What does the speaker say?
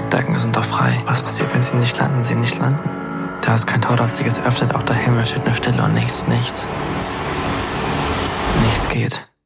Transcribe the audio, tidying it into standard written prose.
Decken sind doch frei. Was passiert, wenn sie nicht landen? Sie nicht landen. Da ist kein Tor, das sich jetzt öffnet, auch der Himmel steht nur Stille und nichts. Nichts geht.